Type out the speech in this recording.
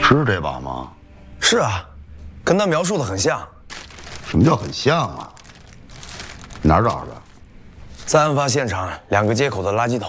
是这把吗？ 是啊，跟他描述的很像。 什么叫很像啊？哪儿找的？ 在案发现场2个街口的垃圾桶。